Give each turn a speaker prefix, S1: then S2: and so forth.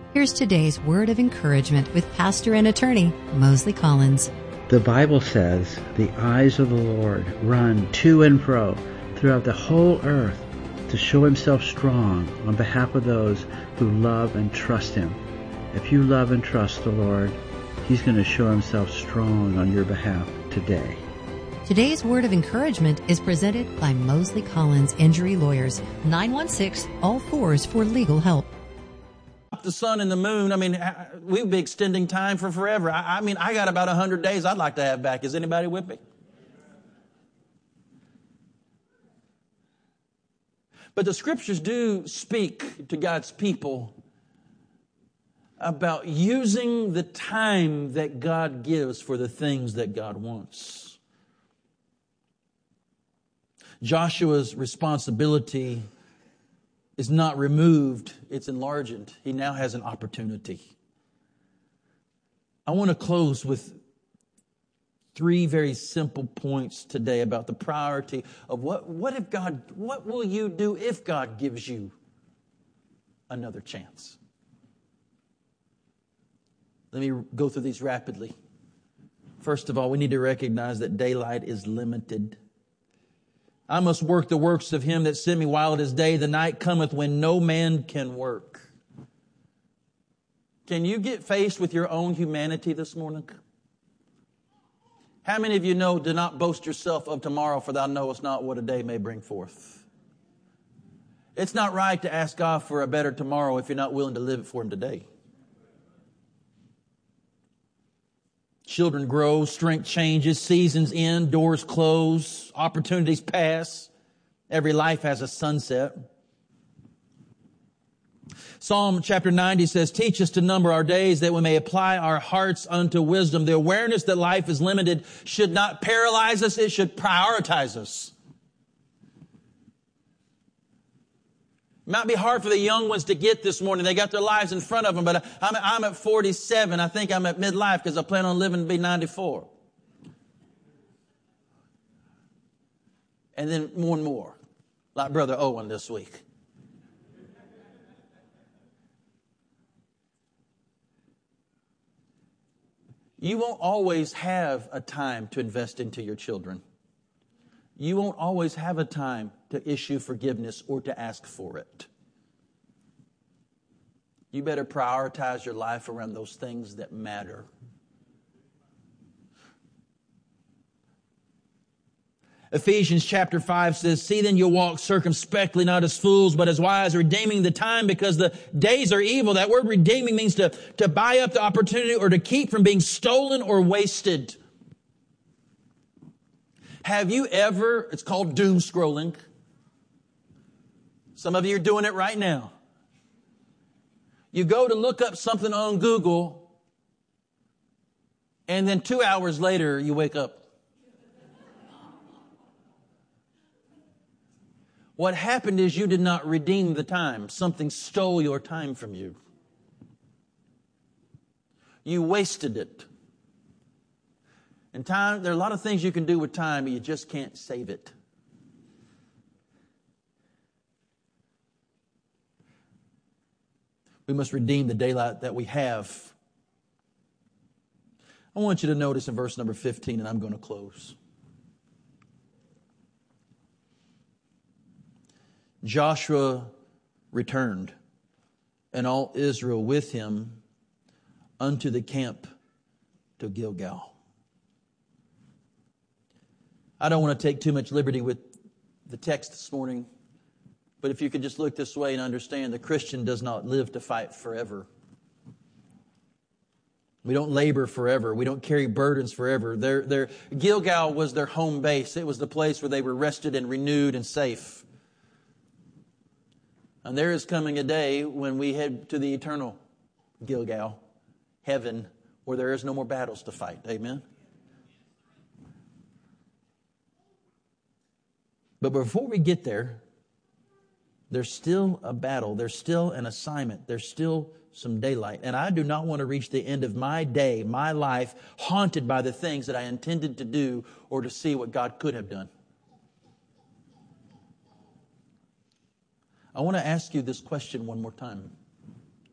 S1: Here's today's word of encouragement with pastor and attorney Mosley Collins.
S2: The Bible says, the eyes of the Lord run to and fro throughout the whole earth to show himself strong on behalf of those who love and trust him. If you love and trust the Lord, he's going to show himself strong on your behalf today.
S1: Today's word of encouragement is presented by Mosley Collins Injury Lawyers, 916-ALL-4s for legal help.
S3: The sun and the moon, we'd be extending time for forever. I got about 100 days I'd like to have back. Is anybody with me? But the scriptures do speak to God's people about using the time that God gives for the things that God wants. Joshua's responsibility is not removed, it's enlarged. He now has an opportunity. I want to close with 3 very simple points today about the priority of what will you do if God gives you another chance? Let me go through these rapidly. First of all, we need to recognize that daylight is limited. I must work the works of him that sent me while it is day. The night cometh when no man can work. Can you get faced with your own humanity this morning? How many of you know, do not boast yourself of tomorrow, for thou knowest not what a day may bring forth? It's not right to ask God for a better tomorrow if you're not willing to live it for him today. Children grow, strength changes, seasons end, doors close, opportunities pass. Every life has a sunset. Psalm chapter 90 says, teach us to number our days that we may apply our hearts unto wisdom. The awareness that life is limited should not paralyze us, it should prioritize us. It might be hard for the young ones to get this morning. They got their lives in front of them, but I'm at 47. I think I'm at midlife because I plan on living to be 94. And then more and more, like Brother Owen this week. You won't always have a time to invest into your children. You won't always have a time to issue forgiveness or to ask for it. You better prioritize your life around those things that matter. Ephesians chapter 5 says, see then you walk circumspectly, not as fools, but as wise, redeeming the time because the days are evil. That word redeeming means to buy up the opportunity or to keep from being stolen or wasted. Have you ever, it's called doom scrolling. Some of you are doing it right now. You go to look up something on Google, and then 2 hours later, you wake up. What happened is you did not redeem the time. Something stole your time from you. You wasted it. And time, there are a lot of things you can do with time, but you just can't save it. We must redeem the daylight that we have. I want you to notice in verse number 15, and I'm going to close. Joshua returned, and all Israel with him unto the camp to Gilgal. I don't want to take too much liberty with the text this morning, but if you could just look this way and understand, the Christian does not live to fight forever. We don't labor forever. We don't carry burdens forever. Gilgal was their home base. It was the place where they were rested and renewed and safe. And there is coming a day when we head to the eternal Gilgal, heaven, where there is no more battles to fight. Amen? But before we get there, there's still a battle. There's still an assignment. There's still some daylight. And I do not want to reach the end of my day, my life, haunted by the things that I intended to do or to see what God could have done. I want to ask you this question one more time.